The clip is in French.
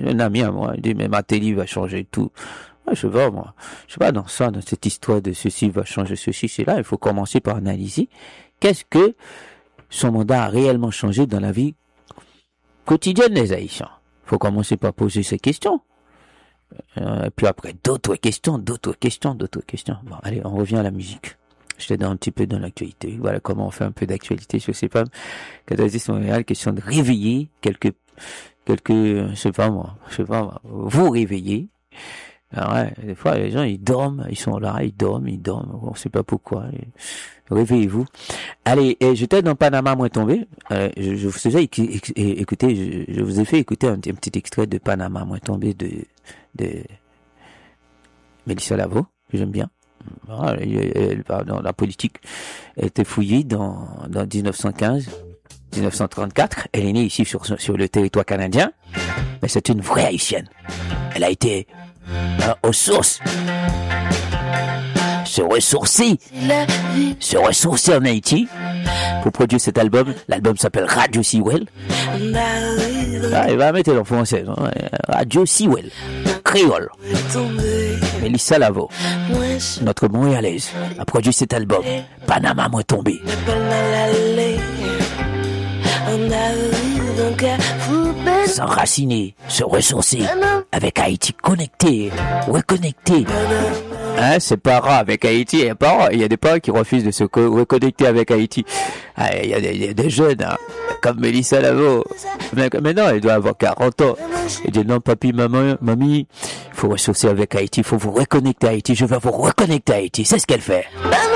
Un ami à moi, il dit, mais ma télé va changer tout. Ouais, je sais pas, moi. Je sais pas, dans cette histoire de ceci va changer ceci, c'est là, il faut commencer par analyser qu'est-ce que son mandat a réellement changé dans la vie quotidienne des Haïtiens. Il faut commencer par poser ces questions. Puis après, d'autres questions. Bon, allez, on revient à la musique. Je t'aide un petit peu dans l'actualité. Voilà comment on fait un peu d'actualité. Je sais pas, Catharsis Montréal, question de réveiller quelques, je sais pas moi, vous réveiller. Alors ouais, des fois, les gens, ils dorment, ils sont là, ils dorment, on sait pas pourquoi. Réveillez-vous. Allez, j'étais dans Panama, moi tombé. Je vous ai écouté, je vous ai fait écouter un petit extrait de Panama, moi tombé de Mélissa Lavo, que j'aime bien. Voilà, dans la politique, elle était fouillée dans 1915, 1934. Elle est née ici sur le territoire canadien, mais c'est une vraie haïtienne. Elle a été aux sources. Se ressourcer en Haïti pour produire cet album. L'album s'appelle Radio Sewell. Ah, il va mettre en français, non? Radio Sewell, créole. Mélissa Lavo, notre Montréalaise, a produit cet album. Panama moi tombé. S'enraciner, se ressourcer, avec Haïti connecté, reconnecté. Hein, c'est pas rare avec Haïti, il y a des parents qui refusent de se reconnecter avec Haïti. Ah, il y a des jeunes, hein, comme Mélissa Lavo. Mais non, elle doit avoir 40 ans. Elle dit non, papi, mamie, il faut ressourcer avec Haïti, il faut vous reconnecter à Haïti, je vais vous reconnecter à Haïti. C'est ce qu'elle fait.